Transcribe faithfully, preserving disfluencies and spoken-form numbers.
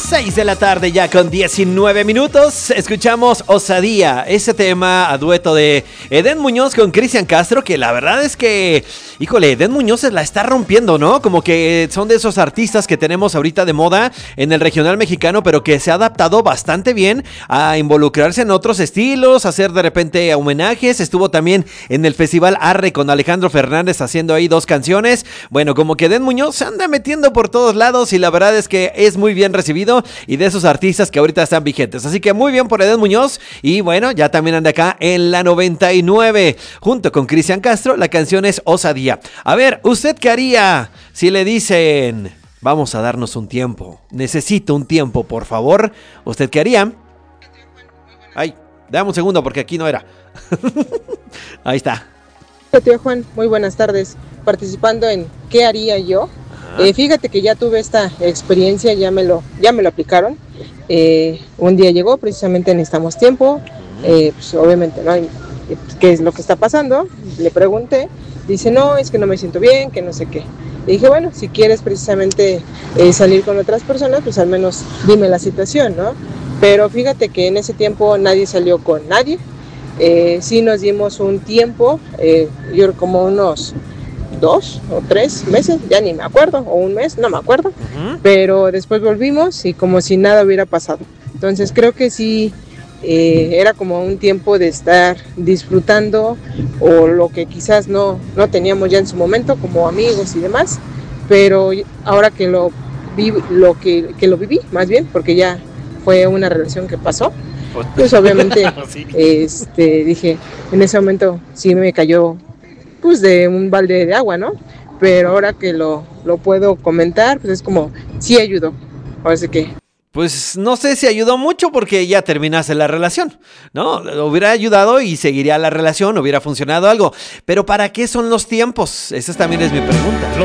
seis de la tarde ya con diecinueve minutos. Escuchamos Osadía, ese tema a dueto de Edén Muñoz con Cristian Castro, que la verdad es que, híjole, Edén Muñoz se la está rompiendo, ¿no? Como que son de esos artistas que tenemos ahorita de moda en el regional mexicano, pero que se ha adaptado bastante bien a involucrarse en otros estilos, hacer de repente homenajes. Estuvo también en el Festival Arre con Alejandro Fernández haciendo ahí dos canciones. Bueno, como que Edén Muñoz se anda metiendo por todos lados y la verdad es que es muy bien recibido y de esos artistas que ahorita están vigentes. Así que muy bien por Edén Muñoz y bueno, ya también anda acá en la noventa y nueve junto con Cristian Castro. La canción es Osadía. A ver, ¿usted qué haría si le dicen vamos a darnos un tiempo? Necesito un tiempo, por favor. ¿Usted qué haría? Ay, dame un segundo porque aquí no era. Ahí está. Tío Juan, muy buenas tardes. Participando en ¿qué haría yo? Eh, fíjate que ya tuve esta experiencia, ya me lo, ya me lo aplicaron. Eh, un día llegó, precisamente necesitamos tiempo. Eh, pues obviamente, ¿no? ¿Qué es lo que está pasando? Le pregunté. Dice, no, es que no me siento bien, que no sé qué. Le dije, bueno, si quieres precisamente eh, salir con otras personas, pues al menos dime la situación, ¿no? Pero fíjate que en ese tiempo nadie salió con nadie. Eh, sí nos dimos un tiempo, eh, yo creo como unos dos o tres meses, ya ni me acuerdo, o un mes, no me acuerdo, uh-huh. Pero después volvimos y como si nada hubiera pasado. Entonces creo que sí, eh, era como un tiempo de estar disfrutando o lo que quizás no, no teníamos ya en su momento como amigos y demás, pero ahora que lo, vi, lo que, que lo viví, más bien, porque ya fue una relación que pasó, pues obviamente sí. este, dije, en ese momento sí me cayó pues de un balde de agua, ¿no? Pero ahora que lo, lo puedo comentar, pues es como, sí ayudó. Ahora sí que... Pues no sé si ayudó mucho porque ya terminaste la relación, ¿no? Hubiera ayudado y seguiría la relación, hubiera funcionado algo. Pero ¿para qué son los tiempos? Esa también es mi pregunta.